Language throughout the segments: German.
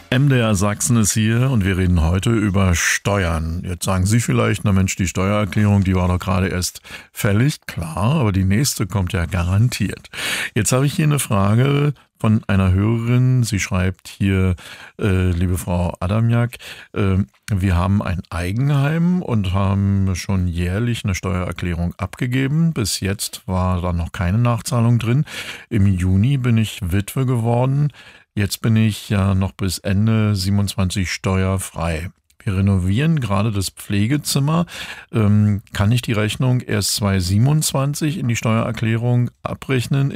MDR Sachsen ist hier und wir reden heute über Steuern. Jetzt sagen Sie vielleicht, na Mensch, die Steuererklärung, die war doch gerade erst fällig. Klar, aber die nächste kommt ja garantiert. Jetzt habe ich hier eine Frage von einer Hörerin. Sie schreibt hier, liebe Frau Adamjak, wir haben ein Eigenheim und haben schon jährlich eine Steuererklärung abgegeben. Bis jetzt war da noch keine Nachzahlung drin. Im Juni bin ich Witwe geworden. Jetzt bin ich ja noch bis Ende 27 steuerfrei. Wir renovieren gerade das Pflegezimmer. Kann ich die Rechnung erst 2027 in der Steuererklärung abrechnen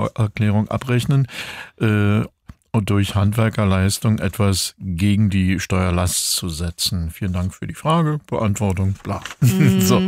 und durch Handwerkerleistung etwas gegen die Steuerlast zu setzen? Vielen Dank für die Frage, Beantwortung, bla. So.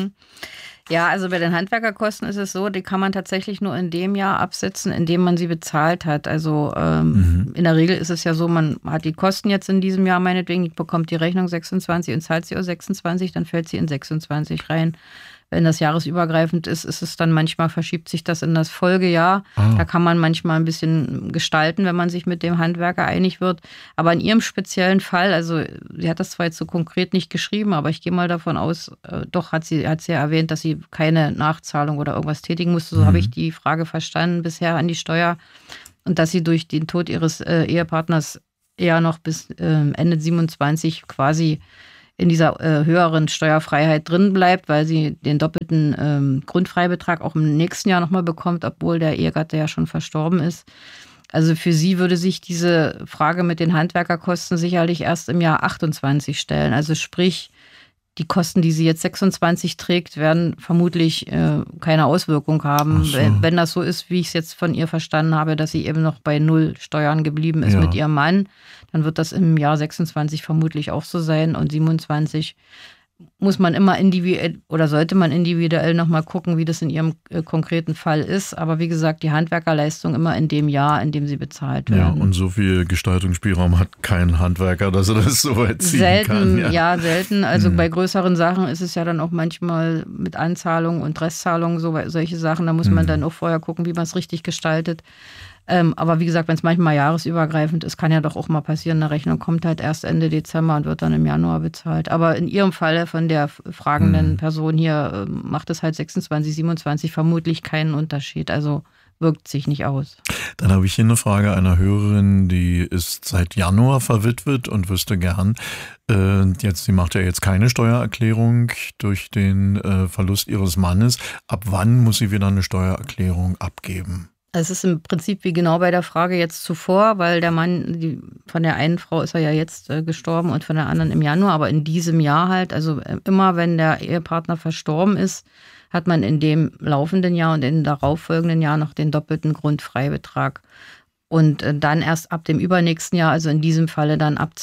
Ja, also bei den Handwerkerkosten ist es so, die kann man tatsächlich nur in dem Jahr absetzen, in dem man sie bezahlt hat. Also in der Regel ist es ja so, man hat die Kosten jetzt in diesem Jahr meinetwegen, bekommt die Rechnung 26 und zahlt sie auch 26, dann fällt sie in 26 rein. Wenn das jahresübergreifend ist, ist es dann manchmal, verschiebt sich das in das Folgejahr. Da kann man manchmal ein bisschen gestalten, wenn man sich mit dem Handwerker einig wird. Aber in ihrem speziellen Fall, also sie hat das zwar jetzt so konkret nicht geschrieben, aber ich gehe mal davon aus, doch hat sie ja erwähnt, dass sie keine Nachzahlung oder irgendwas tätigen musste. So habe ich die Frage verstanden bisher an die Steuer. Und dass sie durch den Tod ihres Ehepartners eher noch bis Ende 27 quasi in dieser höheren Steuerfreiheit drin bleibt, weil sie den doppelten Grundfreibetrag auch im nächsten Jahr nochmal bekommt, obwohl der Ehegatte ja schon verstorben ist. Also für sie würde sich diese Frage mit den Handwerkerkosten sicherlich erst im Jahr 28 stellen. Also sprich, die Kosten, die sie jetzt 26 trägt, werden vermutlich keine Auswirkung haben. So. Wenn das so ist, wie ich es jetzt von ihr verstanden habe, dass sie eben noch bei 0 Steuern geblieben ist mit ihrem Mann, dann wird das im Jahr 26 vermutlich auch so sein. Und 27 muss man immer individuell oder sollte man individuell nochmal gucken, wie das in ihrem konkreten Fall ist. Aber wie gesagt, die Handwerkerleistung immer in dem Jahr, in dem sie bezahlt werden. Ja, und so viel Gestaltungsspielraum hat kein Handwerker, dass er das so weit ziehen kann. Ja, selten. Also bei größeren Sachen ist es ja dann auch manchmal mit Anzahlung und Restzahlung, solche Sachen. Da muss man dann auch vorher gucken, wie man es richtig gestaltet. Aber wie gesagt, wenn es manchmal jahresübergreifend ist, kann ja doch auch mal passieren, eine Rechnung kommt halt erst Ende Dezember und wird dann im Januar bezahlt. Aber in ihrem Falle von der fragenden Person hier macht es halt 26, 27 vermutlich keinen Unterschied. Also wirkt sich nicht aus. Dann habe ich hier eine Frage einer Hörerin, die ist seit Januar verwitwet und wüsste gern, sie macht ja jetzt keine Steuererklärung durch den Verlust ihres Mannes. Ab wann muss sie wieder eine Steuererklärung abgeben? Es ist im Prinzip wie genau bei der Frage jetzt zuvor, weil der Mann, von der einen Frau ist er ja jetzt gestorben und von der anderen im Januar, aber in diesem Jahr halt, also immer wenn der Ehepartner verstorben ist, hat man in dem laufenden Jahr und in dem darauffolgenden Jahr noch den doppelten Grundfreibetrag. Und dann erst ab dem übernächsten Jahr, also in diesem Falle dann ab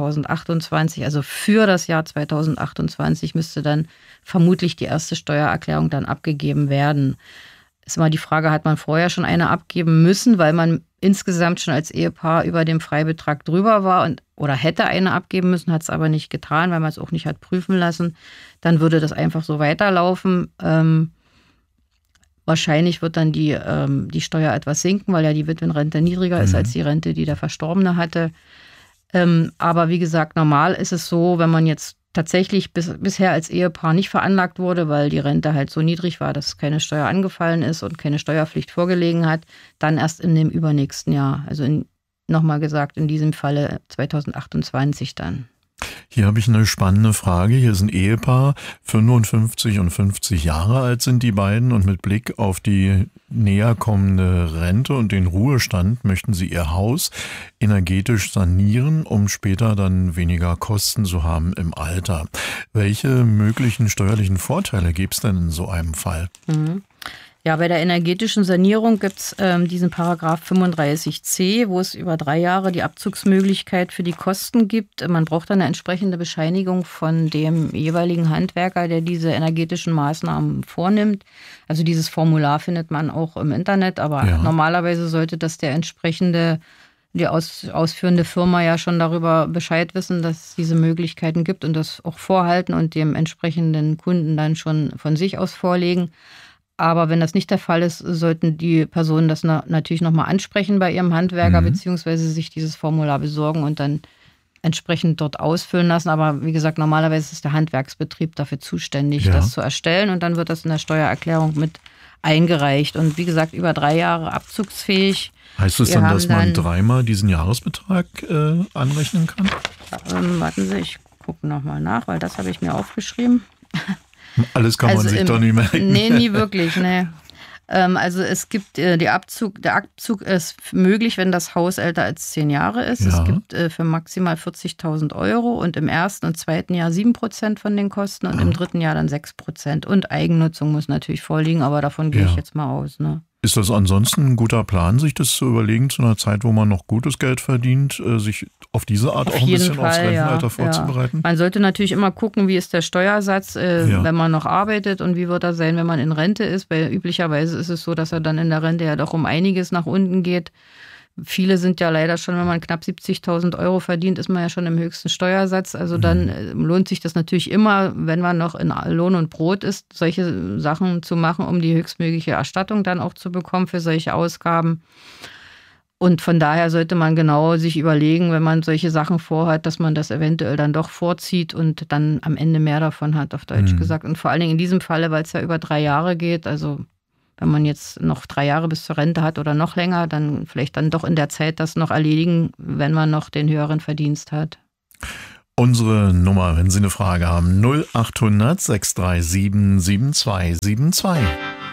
2028, also für das Jahr 2028 müsste dann vermutlich die erste Steuererklärung dann abgegeben werden. Ist mal die Frage, hat man vorher schon eine abgeben müssen, weil man insgesamt schon als Ehepaar über dem Freibetrag drüber war oder hätte eine abgeben müssen, hat es aber nicht getan, weil man es auch nicht hat prüfen lassen. Dann würde das einfach so weiterlaufen. Wahrscheinlich wird dann die Steuer etwas sinken, weil ja die Witwenrente niedriger ist als die Rente, die der Verstorbene hatte. Aber wie gesagt, normal ist es so, wenn man jetzt tatsächlich bisher als Ehepaar nicht veranlagt wurde, weil die Rente halt so niedrig war, dass keine Steuer angefallen ist und keine Steuerpflicht vorgelegen hat, dann erst in dem übernächsten Jahr. Also nochmal gesagt, in diesem Falle 2028 dann. Hier habe ich eine spannende Frage. Hier ist ein Ehepaar, 55 und 50 Jahre alt sind die beiden und mit Blick auf die näher kommende Rente und den Ruhestand möchten sie ihr Haus energetisch sanieren, um später dann weniger Kosten zu haben im Alter. Welche möglichen steuerlichen Vorteile gibt es denn in so einem Fall? Ja, bei der energetischen Sanierung gibt es diesen Paragraph 35c, wo es über 3 Jahre die Abzugsmöglichkeit für die Kosten gibt. Man braucht dann eine entsprechende Bescheinigung von dem jeweiligen Handwerker, der diese energetischen Maßnahmen vornimmt. Also dieses Formular findet man auch im Internet, aber normalerweise sollte das die ausführende Firma ja schon darüber Bescheid wissen, dass es diese Möglichkeiten gibt und das auch vorhalten und dem entsprechenden Kunden dann schon von sich aus vorlegen. Aber wenn das nicht der Fall ist, sollten die Personen das natürlich nochmal ansprechen bei ihrem Handwerker, beziehungsweise sich dieses Formular besorgen und dann entsprechend dort ausfüllen lassen. Aber wie gesagt, normalerweise ist der Handwerksbetrieb dafür zuständig, das zu erstellen. Und dann wird das in der Steuererklärung mit eingereicht. Und wie gesagt, über 3 Jahre abzugsfähig. Heißt das dann, dass man dreimal diesen Jahresbetrag anrechnen kann? Warten Sie, ich gucke nochmal nach, weil das habe ich mir aufgeschrieben. Alles kann man sich doch nicht merken. Nee, nie wirklich, nee. Also es gibt der Abzug ist möglich, wenn das Haus älter als 10 Jahre ist. Ja. Es gibt für maximal 40.000 Euro und im ersten und zweiten Jahr 7% von den Kosten und im dritten Jahr dann 6%. Und Eigennutzung muss natürlich vorliegen, aber davon gehe ich jetzt mal aus. Ne? Ist das ansonsten ein guter Plan, sich das zu überlegen, zu einer Zeit, wo man noch gutes Geld verdient, sich auf diese Art auch ein bisschen aufs Rentenalter vorzubereiten? Ja. Man sollte natürlich immer gucken, wie ist der Steuersatz, wenn man noch arbeitet und wie wird er sein, wenn man in Rente ist. Weil üblicherweise ist es so, dass er dann in der Rente ja doch um einiges nach unten geht. Viele sind ja leider schon, wenn man knapp 70.000 Euro verdient, ist man ja schon im höchsten Steuersatz. Also dann lohnt sich das natürlich immer, wenn man noch in Lohn und Brot ist, solche Sachen zu machen, um die höchstmögliche Erstattung dann auch zu bekommen für solche Ausgaben. Und von daher sollte man genau sich überlegen, wenn man solche Sachen vorhat, dass man das eventuell dann doch vorzieht und dann am Ende mehr davon hat, auf Deutsch gesagt. Und vor allen Dingen in diesem Falle, weil es ja über 3 Jahre geht, also wenn man jetzt noch 3 Jahre bis zur Rente hat oder noch länger, dann vielleicht dann doch in der Zeit das noch erledigen, wenn man noch den höheren Verdienst hat. Unsere Nummer, wenn Sie eine Frage haben, 0800 637 7272.